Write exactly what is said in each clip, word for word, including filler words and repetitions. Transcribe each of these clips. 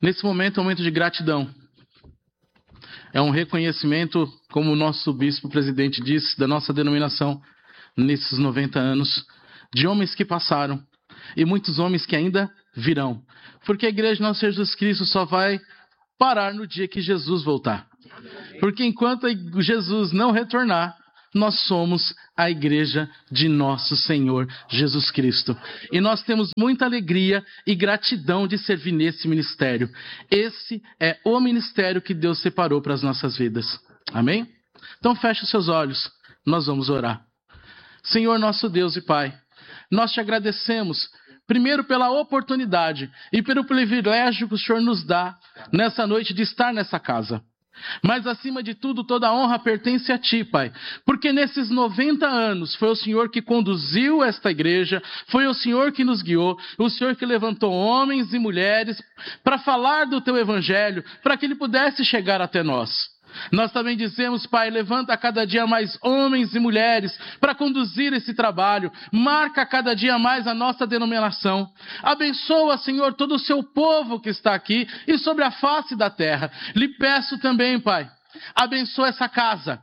Nesse momento é um momento de gratidão. É um reconhecimento, como o nosso bispo presidente disse, da nossa denominação, nesses noventa anos, de homens que passaram e muitos homens que ainda virão. Porque a igreja de nosso Senhor Jesus Cristo só vai parar no dia que Jesus voltar. Porque enquanto Jesus não retornar, nós somos a igreja de nosso Senhor Jesus Cristo. E nós temos muita alegria e gratidão de servir nesse ministério. Esse é o ministério que Deus separou para as nossas vidas. Amém? Então feche os seus olhos, nós vamos orar. Senhor nosso Deus e Pai, nós te agradecemos, primeiro pela oportunidade e pelo privilégio que o Senhor nos dá nessa noite de estar nessa casa. Mas acima de tudo, toda a honra pertence a Ti, Pai. Porque nesses noventa anos foi o Senhor que conduziu esta igreja, foi o Senhor que nos guiou, o Senhor que levantou homens e mulheres para falar do Teu Evangelho, para que Ele pudesse chegar até nós. Nós também dizemos, Pai, levanta cada dia mais homens e mulheres para conduzir esse trabalho. Marca cada dia mais a nossa denominação. Abençoa, Senhor, todo o Seu povo que está aqui e sobre a face da terra. Lhe peço também, Pai, abençoa essa casa.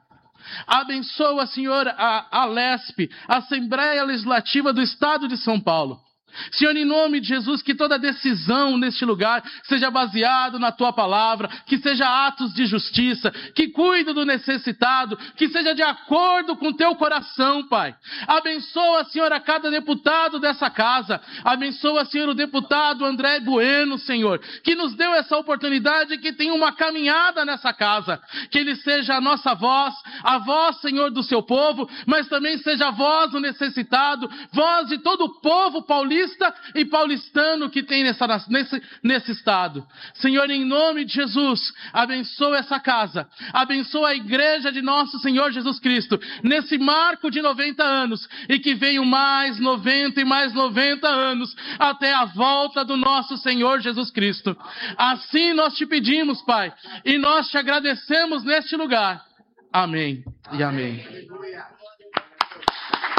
Abençoa, Senhor, a, a Lesp, a Assembleia Legislativa do Estado de São Paulo. Senhor, em nome de Jesus, que toda decisão neste lugar seja baseada na Tua palavra, que seja atos de justiça, que cuide do necessitado, que seja de acordo com Teu coração, Pai. Abençoa, Senhor, a cada deputado dessa casa. Abençoa, Senhor, o deputado André Bueno, Senhor, que nos deu essa oportunidade e que tem uma caminhada nessa casa. Que ele seja a nossa voz, a voz, Senhor, do Seu povo, mas também seja a voz do necessitado, voz de todo o povo paulista e paulistano que tem nessa, nesse, nesse estado. Senhor, em nome de Jesus, abençoa essa casa, abençoa a igreja de nosso Senhor Jesus Cristo, nesse marco de noventa anos, e que venham mais noventa e mais noventa anos, até a volta do nosso Senhor Jesus Cristo. Assim nós te pedimos, Pai, e nós te agradecemos neste lugar. Amém e amém.